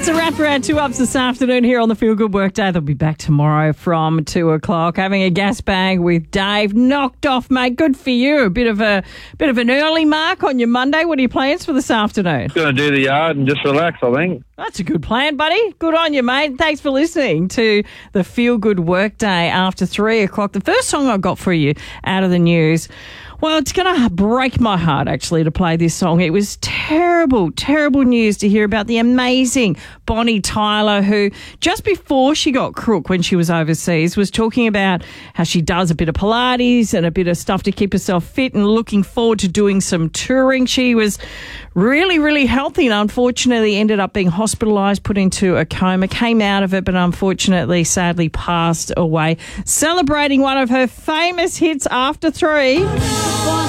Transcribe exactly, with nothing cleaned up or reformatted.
a wrap around two ups this afternoon here on the Feel Good Workday. They'll be back tomorrow from two o'clock. Having a gas bag with Dave. Knocked off, mate. Good for you. A bit of a bit of an early mark on your Monday. What are your plans for this afternoon? Going to do the yard and just relax, I think. That's a good plan, buddy. Good on you, mate. Thanks for listening to the Feel Good Workday after three o'clock. The first song I've got for you out of the news, well, it's going to break my heart, actually, to play this song. It was terrible, terrible news to hear about the amazing Bonnie Tyler, who just before she got crook when she was overseas was talking about how she does a bit of Pilates and a bit of stuff to keep herself fit and looking forward to doing some touring. She was really, really healthy and unfortunately ended up being hospitalised, put into a coma, came out of it, but unfortunately, sadly passed away. Celebrating one of her famous hits after three.